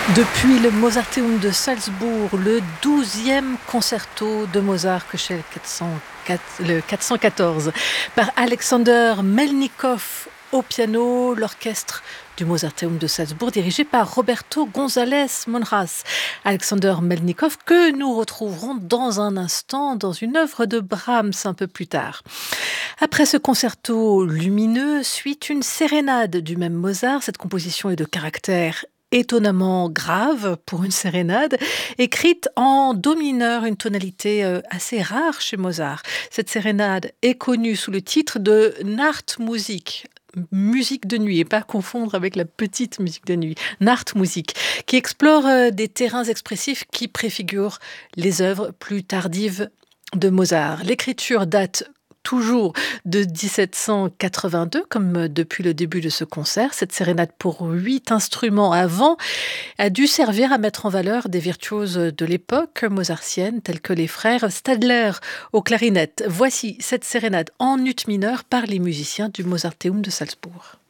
Depuis le Mozarteum de Salzbourg, le 12e concerto de Mozart, que c'est le 414, par Alexander Melnikov au piano, l'orchestre du Mozarteum de Salzbourg, dirigé par Roberto González Monraz. Alexander Melnikov, que nous retrouverons dans un instant dans une œuvre de Brahms un peu plus tard. Après ce concerto lumineux, suit une sérénade du même Mozart. Cette composition est de caractère étonnamment grave pour une sérénade, écrite en do mineur, une tonalité assez rare chez Mozart. Cette sérénade est connue sous le titre de Nachtmusik, musique de nuit, et pas confondre avec la petite musique de nuit, Nachtmusik, qui explore des terrains expressifs qui préfigurent les œuvres plus tardives de Mozart. L'écriture date toujours de 1782, comme depuis le début de ce concert. Cette sérénade pour 8 instruments avant a dû servir à mettre en valeur des virtuoses de l'époque mozartienne, tels que les frères Stadler aux clarinettes. Voici cette sérénade en ut mineur par les musiciens du Mozarteum de Salzbourg.